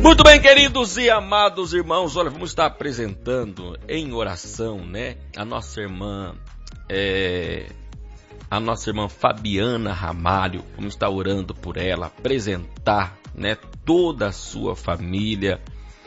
Muito bem, queridos e amados irmãos, olha, vamos estar apresentando em oração, né, a nossa irmã Fabiana Ramalho. Vamos estar orando por ela, apresentar, né, toda a sua família,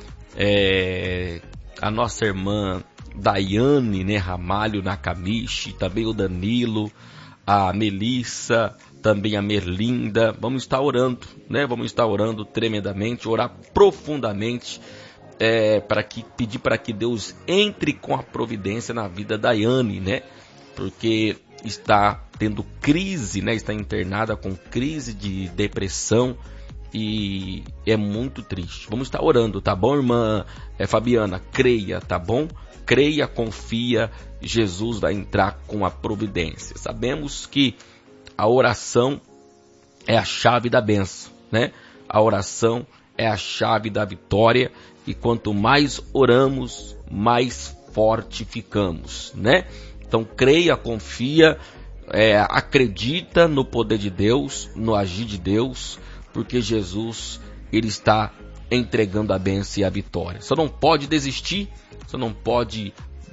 a nossa irmã Daiane, né, Ramalho Nakamichi, também o Danilo, a Melissa, também a Merlinda. Vamos estar orando, né? Vamos estar orando tremendamente, orar profundamente, pedir para que Deus entre com a providência na vida da Daiane, né? Porque está tendo crise, né? Está internada com crise de depressão e é muito triste. Vamos estar orando, tá bom, irmã Fabiana? Creia, tá bom? Creia, confia, Jesus vai entrar com a providência. Sabemos que a oração é a chave da bênção, né? A oração é a chave da vitória e quanto mais oramos, mais forte ficamos, né? Então creia, confia, acredita no poder de Deus, no agir de Deus, porque Jesus, ele está entregando a bênção e a vitória. Só não pode desistir, só não pode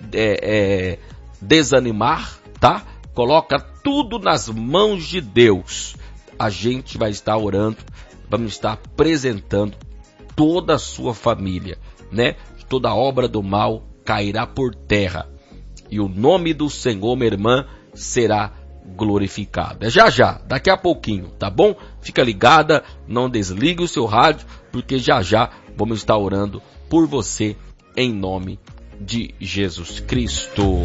desanimar, tá? Coloca tudo nas mãos de Deus. A gente vai estar orando, vamos estar apresentando toda a sua família, né? Toda obra do mal cairá por terra. E o nome do Senhor, minha irmã, será glorificado. Já, daqui a pouquinho, tá bom? Fica ligada, não desligue o seu rádio, porque já vamos estar orando por você em nome de Jesus Cristo.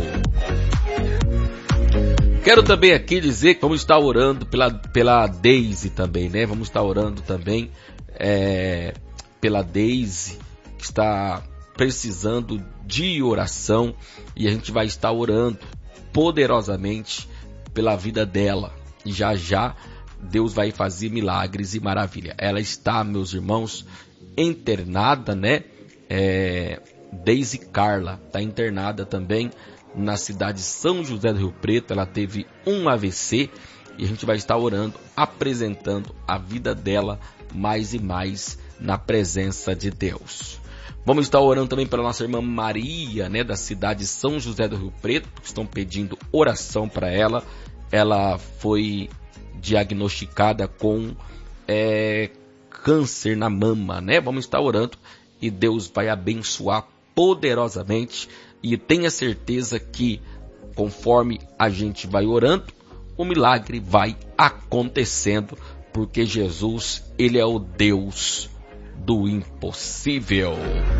Quero também aqui dizer que vamos estar orando pela Deise também, né? Vamos estar orando também pela Deise, que está precisando de oração, e a gente vai estar orando poderosamente pela vida dela. E já Deus vai fazer milagres e maravilha. Ela está, meus irmãos, internada, né? Deise Carla está internada também na cidade de São José do Rio Preto. Ela teve um AVC e a gente vai estar orando, apresentando a vida dela mais e mais na presença de Deus. Vamos estar orando também pela nossa irmã Maria, né, da cidade de São José do Rio Preto, que estão pedindo oração para ela. Ela foi diagnosticada com câncer na mama, né? Vamos estar orando e Deus vai abençoar poderosamente, e tenha certeza que conforme a gente vai orando, o milagre vai acontecendo, porque Jesus, ele é o Deus do impossível.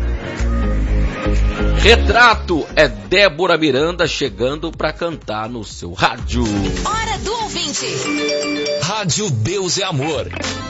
Retrato é Débora Miranda chegando para cantar no seu rádio. Hora do ouvinte. Rádio Deus é Amor.